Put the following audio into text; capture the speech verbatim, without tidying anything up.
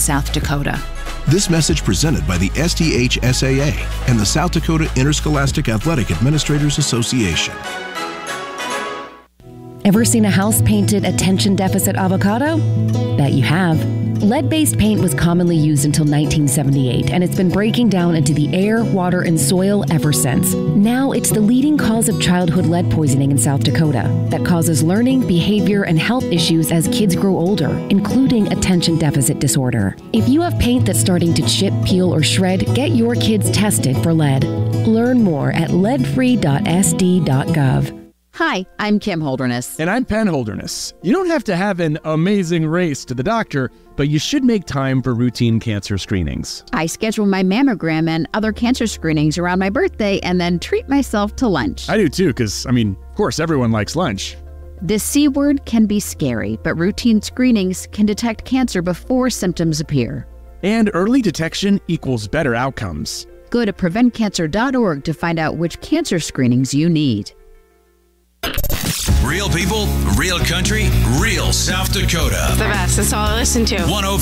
South Dakota. This message presented by the S D H S A A and the South Dakota Interscholastic Athletic Administrators Association. Ever seen a house painted attention deficit avocado? Bet you have. Lead-based paint was commonly used until nineteen seventy-eight, and it's been breaking down into the air, water, and soil ever since. Now it's the leading cause of childhood lead poisoning in South Dakota that causes learning, behavior, and health issues as kids grow older, including attention deficit disorder. If you have paint that's starting to chip, peel, or shred, get your kids tested for lead. Learn more at lead free dot s d dot gov. Hi, I'm Kim Holderness. And I'm Penn Holderness. You don't have to have an amazing race to the doctor, but you should make time for routine cancer screenings. I schedule my mammogram and other cancer screenings around my birthday and then treat myself to lunch. I do too, because, I mean, of course, everyone likes lunch. The C word can be scary, but routine screenings can detect cancer before symptoms appear. And early detection equals better outcomes. Go to prevent cancer dot org to find out which cancer screenings you need. Real people, real country, real South Dakota. The best. That's all I listen to. one oh